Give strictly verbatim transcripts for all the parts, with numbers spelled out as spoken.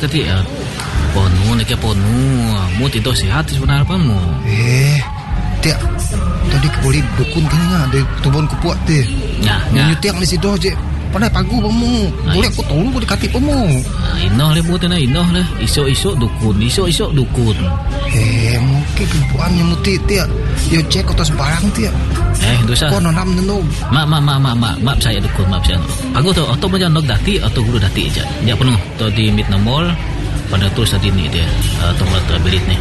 kati ah. Ponu nak ke ponu. Mu tidur sihat sebenarnya apa mu? Eh, tiak. Tadi boleh dukun kan ngah de tubon kupuat te. Nah, nah. Nyutiak di situ je. Pandai pagu pamu. Boleh aku tolong boleh kati pamu. Ah, inoh le buat na inoh le. Isok-isok dukun, isok-isok dukun. Eh, mungkin kebuannya muti tiak. Yo cek atas barang tiak. Eh, dosa. Kau nanam nenu. Mak, mak, mak, mak, mak, mak saya dukun, mak saya. Aku tu, atau macam nok dati atau guru dati aja. Ya penuh. Tu di mid mall. Pada terus tadi ni dia atau mata berit ni.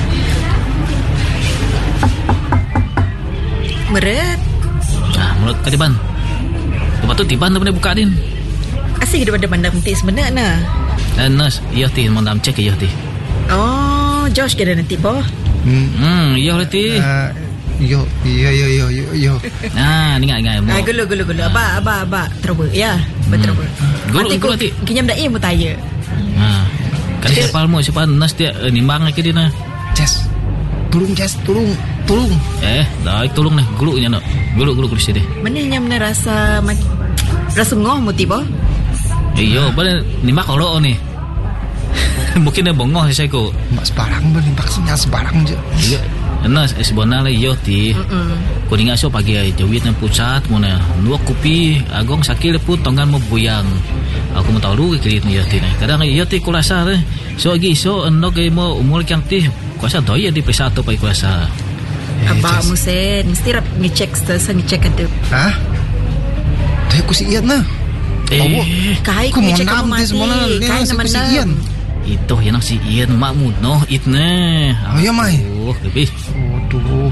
Meret. Ah, mulut katiban. Lepas tu tiban tu boleh buka din. Asyik daripada bandar menti sebenarnya nah. Eh, nas, iya ti mau nam cek iya ti. Oh, Josh kira nanti boh. Hmm, Hmm, iya ti. uh, yo, yo, yo, yo, yo, yo. Nah, ni ngai ngai mu. Ah, gulu gulu gulu. Aba aba aba trouble ya. Betul betul. Gulu Nanti gulu ku ti. kinyam dah eh mu tanya. Ha. Kan siapa mu siapa nas dia eh, nimbang lagi dia na. Jess, tolong Jess, tolong, tolong. Eh, dah tolong ni gulu nya nak. Gulu gulu kursi dia. Mana yang mana rasa rasa ngoh mu tiba? Iyo, boleh nimbang kalau ni. Mungkin dia bongong saya ko. Mak sebarang boleh vaksinnya sebarang je. Iya. Nas es bonala iyo ti. Ko ninga so pagi ay jawit ng pusat mo na. Nuwa kupi agong sakil po tonggan mo buyang. Aku mo tahu ke kirit niya ti na. Kadang iyo ti kulasa re. So agi so ano kay mo umul kyang ti. Kuasa doy di presato pa kuasa. Aba mu sen mesti rap ngecek sa ngecek ada. Hah? Tapi aku si Ian na. Eh, kai Aku ku mau ngecek nam kamu dia semua mati. na. Kai nama Si nam. Ian. ito yan ang si Ian Mahmud no. It na. Oh, ya, Mai. Oh, gabi. Aduh.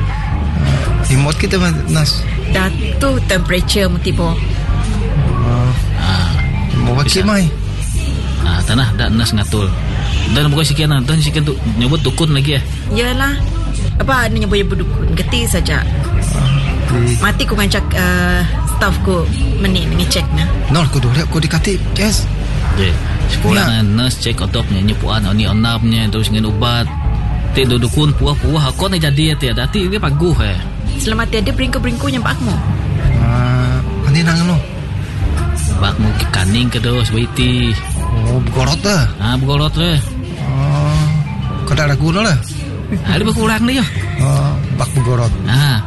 Remote kita Nas. Datu temperature mu tiba. Ah, Mau pakai mai. ah tanah dak nas ngatul. Dan bukan sekian ah, dan sekian tu nyebut dukun lagi eh. Yalah. Apa ni nyebut berdukun? Geti saja. Mati ku ngancak uh, staff ku meni ngecek na. Nol ku dole aku dikati. Yes. Jadi, sekolah na nurse check otopnya nyepuan oni onapnya terus ngin ubat. Ti dukun puah-puah aku ni jadi ti dati dia paguh eh. Selamat tiada beringku-beringku nyampak mu. Ah, ani nang no. Bak mu kaning ke dos waiti. Oh, bergorot dah. Ah bergolot le. Oh, kada ragu no lah. Ada berkurang dia. Oh, bak bergorot. Ah.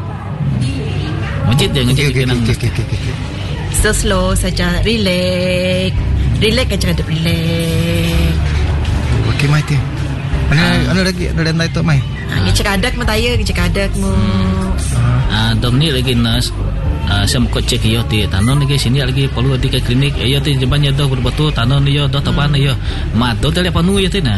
Ngejit dia ngejit Okey, dia nang. okey, okey, okey. So slow saja, relax. Relax aja ada relax. Okey mai ti. Ana ana lagi ada lain tu mai. Ha, ngecek adak mu taya, ngecek adak mu. Ah dom ni lagi nurse. Ah saya mau cek yo ti tanon lagi sini lagi perlu di ke klinik. Yo ti jebannya dah betul tanon yo dah taban yo. Mat do tele panu yo ti na.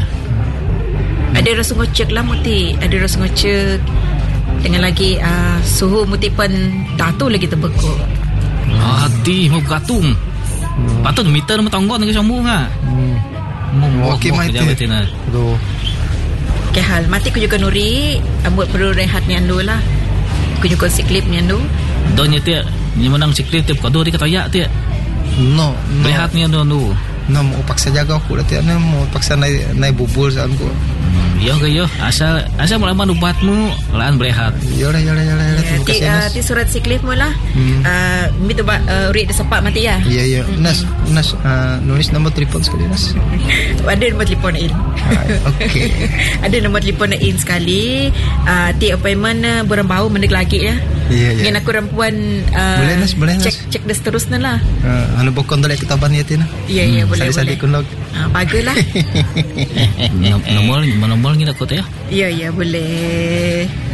Ada rasa ngecek lah muti, ada rasa ngecek. Dengan lagi uh, suhu muti pun datu lagi terbekuk. Hati mau gatung. Patut meter mau tonggon ke sambung ah. Mau Okey mai ti. na. Aduh. Okay, hal mati ku juga nuri, ambut perlu rehat ni andu lah. Ku juga siklip ni andu. Donya ti ni menang siklit ti kado di katoya ti. No, no. Rehat ni ando nu. No, mau paksa jaga aku dah tiada mau paksa naik naik bubul saan ku. Yo ke yo asal asal mulai manubatmu laan berehat. Ya dah, ya dah, ya dah. Terima Ti, kasih uh, Nas. ti surat siklip mu lah. Hmm. Uh, Minta uh, urit dia sepak mati ya. Ya, ya. Nas, Nas, uh, nulis nombor telefon sekali Nas. Ada nombor telefon in. Ah, okey. Ada nombor telefon in sekali. Uh, ti appointment uh, borang bau mendek lagi ya. Ya, ya. Dengan aku rampuan uh, Boleh, Nas, boleh, Nas. cek cek dah seterusnya lah. Uh, anu bokon dole kita ban ya tina. Ya ya boleh boleh. Sadi kun log. Ah, baguslah. Eh, nomor nomor ni nak kau tu ya. Ya ya boleh.